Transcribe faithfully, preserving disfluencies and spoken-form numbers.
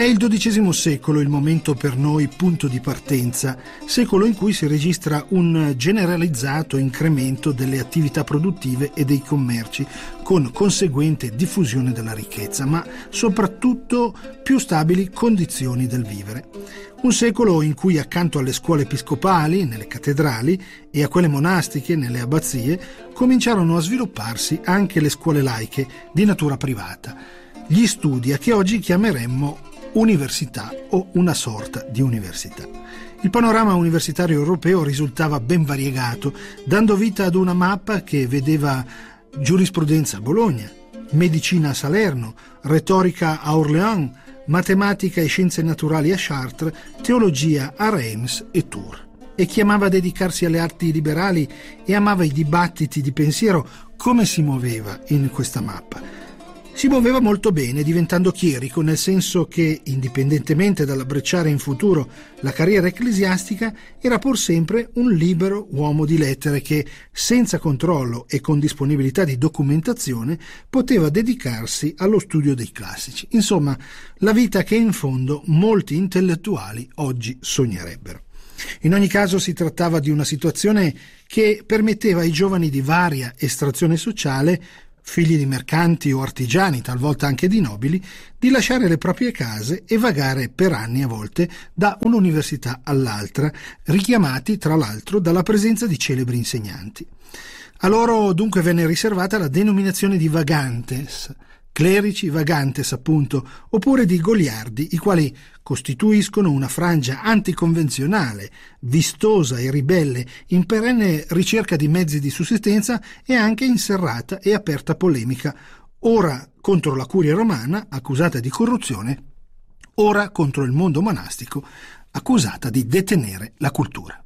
il dodicesimo secolo il momento per noi punto di partenza, secolo in cui si registra un generalizzato incremento delle attività produttive e dei commerci, con conseguente diffusione della ricchezza, ma soprattutto più stabili condizioni del vivere. Un secolo in cui accanto alle scuole episcopali, nelle cattedrali, e a quelle monastiche, nelle abbazie, cominciarono a svilupparsi anche le scuole laiche di natura privata, gli studi che oggi chiameremmo università o una sorta di università. Il panorama universitario europeo risultava ben variegato, dando vita ad una mappa che vedeva giurisprudenza a Bologna, medicina a Salerno, retorica a Orléans, matematica e scienze naturali a Chartres, teologia a Reims e Tours. E chi amava dedicarsi alle arti liberali e amava i dibattiti di pensiero, come si muoveva in questa mappa? Si muoveva molto bene, diventando chierico, nel senso che, indipendentemente dall'abbracciare in futuro la carriera ecclesiastica, era pur sempre un libero uomo di lettere che, senza controllo e con disponibilità di documentazione, poteva dedicarsi allo studio dei classici. Insomma, la vita che in fondo molti intellettuali oggi sognerebbero. In ogni caso si trattava di una situazione che permetteva ai giovani di varia estrazione sociale, figli di mercanti o artigiani, talvolta anche di nobili, di lasciare le proprie case e vagare per anni a volte da un'università all'altra, richiamati tra l'altro dalla presenza di celebri insegnanti. A loro dunque venne riservata la denominazione di vagantes, clerici vagantes appunto, oppure di goliardi, i quali costituiscono una frangia anticonvenzionale, vistosa e ribelle, in perenne ricerca di mezzi di sussistenza e anche in serrata e aperta polemica, ora contro la curia romana, accusata di corruzione, ora contro il mondo monastico, accusata di detenere la cultura.